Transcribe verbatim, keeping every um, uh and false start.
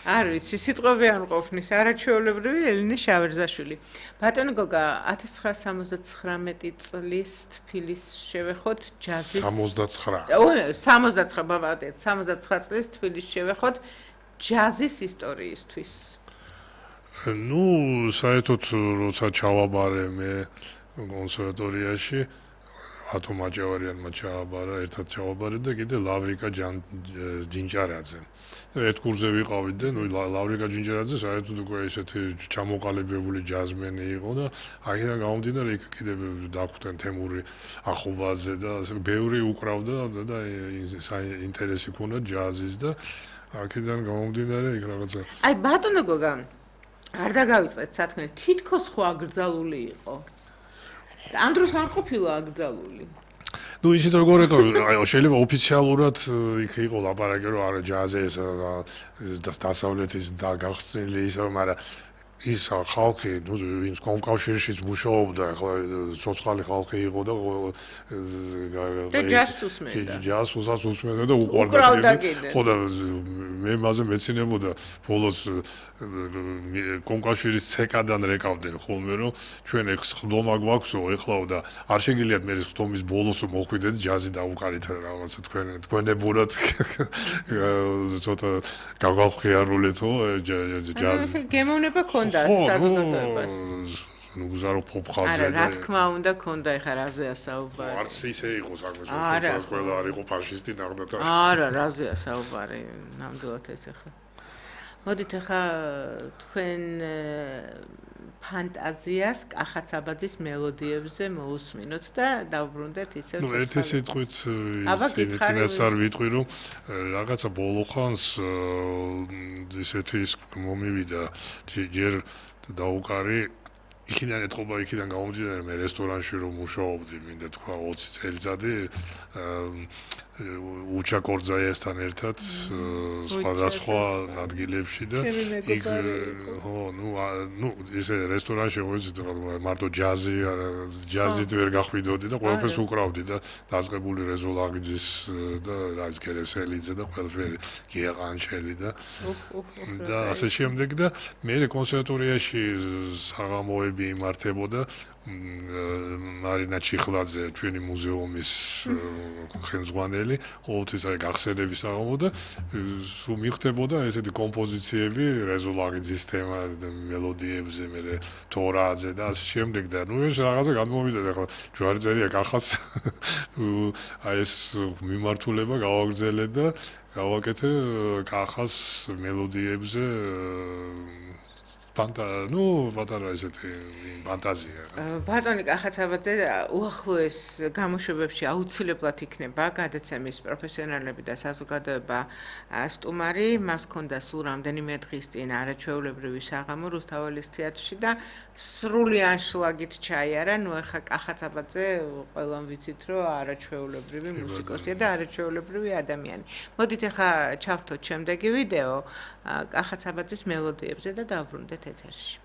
არ ვიცი, სიტყვები არ მყოფნის, არაჩვეულებრივი ელინე შავერზაშვილი. ბატონო გოგა, ათას ცხრაასი სამოცდათხრამეტი წლის თბილის შევეხოთ ჯაზის სამოცდაცხრა. სამოცდაცხრა ბაბატეთ, სამოცდაცხრა წლის თბილის შევეხოთ ჯაზის ისტორიისთვის. ნუ, საერთოდ როცა ჩავაბარე მე კონსერვატორიაში ათო მაჭავარიანმა ჩააბარა, ერთად ჩავაბარე და კიდე ლავრიკა ჯინჯარაძე. ერთ კურსზე ვიყავით და ნუ ლავრიკა ჯინჯარაძე საერთოდ უკვე ესეთი ჩამოყალიბებული ჯაზმენი იყო და აქედან გამომდინარე იქ კიდე დაგვხვდნენ თემური ახუბაძე და ასე ბევრი უკრავდა და ინტერესი ქონდა ჯაზის და აქედან გამომდინარე იქ რაღაცა აი ბატონო გოგა არ დაგავიწყეთ სათქმე თითქოს ხო აკრძალული იყო ამ დროს არ ყოფილა აკრძალული ну ისეთ როგორ იყო შეიძლება ოფიციალურად იქ იყო ლაპარაკი რომ არა ჯაზი ეს დასავლეთის და გახსნილი ისე მაგრამ ის ხალხი ну ვინც კომკავშირშიც მუშაობდა ახლა სოციალური ხალხი იყო და და ჯაზს უსმენდა ჯაზს უსმენდა და უყვარდა ხო და მე მასე მეცინებოდა ბოლოს კომკავშირის ცეკადან რეკავდნენ ხოლმე რომ ჩვენ ეგ ხდომა გვაქვსო ეხლაო და არ შეგიძლიათ მე ხდომის ბოლოს მოხვიდეთ ჯაზი დაუკარით რაღაცა თქვენ თქვენებურად ცოტა გავღხიარულეთო ჯაზი გემოვნება ქონდა საზოგადოებას. ნუ გზარო ფოფხალზე. არა, რა თქმა უნდა, ქონდა ეხა რაზეა საუბარი. არც ისე იყო საქმე, რომ ყველა არ იყო ფაშისტი ნახდა. არა, რაზეა საუბარი, ნამდვილად ეს ეხა. მოდით ეხა თქვენ ფანტაზიას კახაცაბაძის მელოდიებზე მოусმინოთ და დავბრუნდეთ ისევ ნუ ერთი სიტყვით ისინიც არ ვიტყვი რომ რაღაცა ბოლოხანს ისეთი მომივიდა ჯერ დაუკარი იქიდან ეთყობა იქიდან გამომდინარე მე რესტორანში რომ მუშაობდი მინდა თქვა ოცი წელიწადი უჩა კორძაიასთან ერთად სხვადასხვა ადგილებში და იქ ხო ნუ ნუ ესე რესტორანში ვეცით მარტო ჯაზი ჯაზით ვერ გახვიდოდი და ყველაფერს უკრავდი და დაწყებული რეზოლაგიძის და რაც კერესელიძე და ყველაფერი გიაყანჩელი და და ასე შემდეგ და მე კონსერვატორიაში საღამოები იმართებოდა მარინა ჩიხლაძე ჩვენი მუზეუმის ხელმძღვანელი ყოველთვის აი გახსენების აღმოდა სულ მიხდებოდა ესეთი კომპოზიციები რეზოლაგიძის თემა მელოდიებზე მე თორაძე და ასე შემდეგ და ნუ ეს რაღაცა გადმოვიდა ახლა ჯვარწერია კახას აი ეს მიმართულება გავაგრძელე და გავაკეთე კახას მელოდიებზე ფანტა ნუ პატარა ესეთი ფანტაზია ბატონი კახაცაბაძე უახლოეს გამოშვებებში აუცილებლად იქნება გადაცემის პროფესიონალები და საზოგადოება სტუმარი მას ჰქონდა სულ რამდენიმე დღის წინ არაჩვეულებრივი საღამო რუსთაველის თეატრში და სრული ანშლაგით ჩაიარა ნუ ეხა კახაცაბაძე ყველამ ვიცით რომ არაჩვეულებრივი მუსიკოსია და არაჩვეულებრივი ადამიანი მოდით ეხა ჩავთოთ შემდეგი ვიდეო კახაცაბაძის მელოდიებზე და დავბრუნდეთ ეთერში